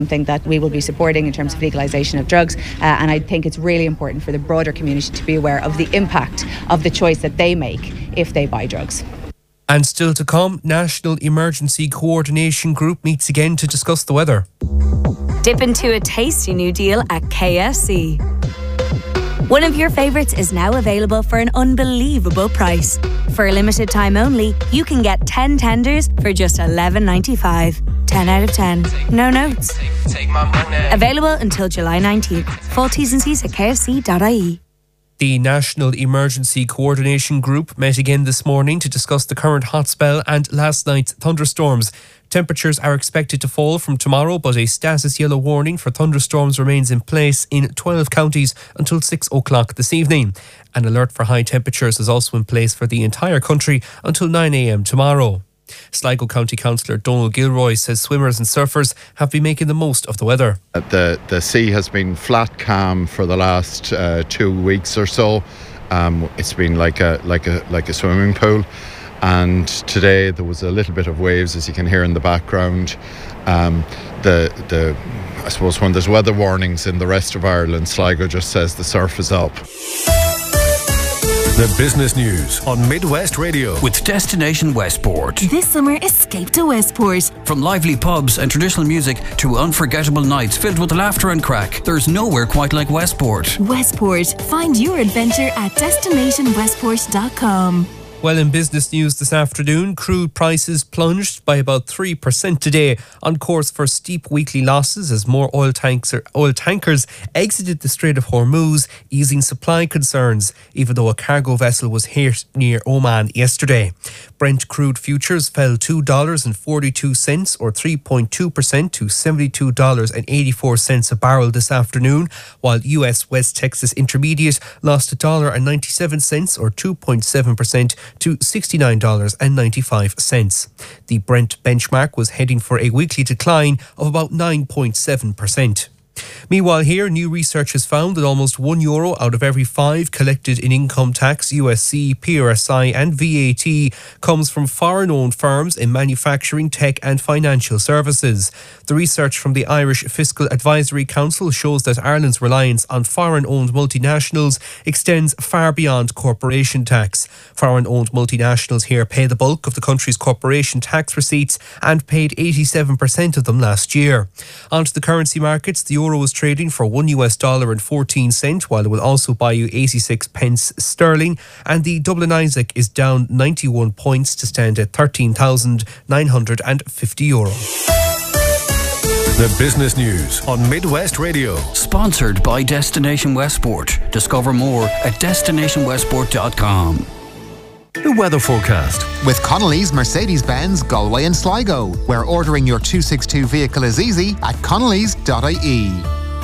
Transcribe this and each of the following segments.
Something that we will be supporting in terms of legalisation of drugs, and I think it's really important for the broader community to be aware of the impact of the choice that they make if they buy drugs. And still to come, National Emergency Coordination Group meets again to discuss the weather. Dip into a tasty new deal at KFC. One of your favourites is now available for an unbelievable price. For a limited time only, you can get 10 tenders for just $11.95. 10 out of 10. No notes. Take my money. Available until July 19th. Full T's and C's at kfc.ie. The National Emergency Coordination Group met again this morning to discuss the current hot spell and last night's thunderstorms. Temperatures are expected to fall from tomorrow, but a status yellow warning for thunderstorms remains in place in 12 counties until 6 o'clock this evening. An alert for high temperatures is also in place for the entire country until 9 a.m. tomorrow. Sligo County Councillor Donald Gilroy says swimmers and surfers have been making the most of the weather. The sea has been flat calm for the last 2 weeks or so. It's been like a swimming pool, and today there was a little bit of waves, as you can hear in the background. I suppose when there's weather warnings in the rest of Ireland, Sligo just says the surf is up. The business news on Midwest Radio with Destination Westport. This summer, escape to Westport. From lively pubs and traditional music to unforgettable nights filled with laughter and crack, there's nowhere quite like Westport. Westport. Find your adventure at destinationwestport.com. Well, in business news this afternoon, crude prices plunged by about 3% today, on course for steep weekly losses as more oil tankers exited the Strait of Hormuz, easing supply concerns, even though a cargo vessel was hit near Oman yesterday. Brent crude futures fell $2.42 or 3.2% to $72.84 a barrel this afternoon, while US West Texas Intermediate lost $1.97 or 2.7% to $69.95. The Brent benchmark was heading for a weekly decline of about 9.7%. Meanwhile here, new research has found that almost €1 out of every 5 collected in income tax, USC, PRSI and VAT comes from foreign-owned firms in manufacturing, tech and financial services. The research from the Irish Fiscal Advisory Council shows that Ireland's reliance on foreign-owned multinationals extends far beyond corporation tax. Foreign-owned multinationals here pay the bulk of the country's corporation tax receipts and paid 87% of them last year. Onto the currency markets, the euro was trading for $1.14, while it will also buy you 86 pence sterling, and the Dublin Isaac is down 91 points to stand at €13,950. The business news on Midwest Radio. Sponsored by Destination Westport. Discover more at destinationwestport.com. The weather forecast with Connolly's Mercedes-Benz Galway and Sligo, where ordering your 262 vehicle is easy at connellys.ie.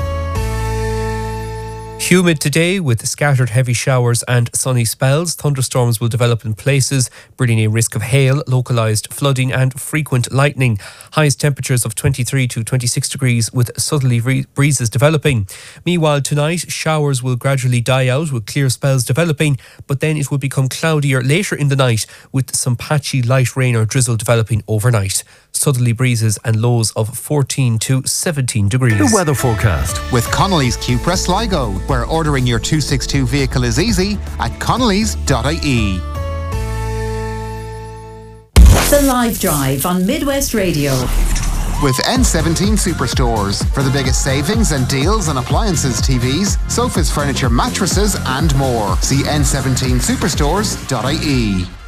Humid today with scattered heavy showers and sunny spells. Thunderstorms will develop in places, bringing a risk of hail, localised flooding and frequent lightning. Highest temperatures of 23 to 26 degrees with southerly breezes developing. Meanwhile tonight, showers will gradually die out with clear spells developing, but then it will become cloudier later in the night with some patchy light rain or drizzle developing overnight. Southerly breezes and lows of 14 to 17 degrees. The weather forecast with Connolly's Cupra Sligo, where ordering your 262 vehicle is easy at connellys.ie. The Live Drive on Midwest Radio. With N17 Superstores for the biggest savings and deals on appliances, TVs, sofas, furniture, mattresses and more. See n17superstores.ie.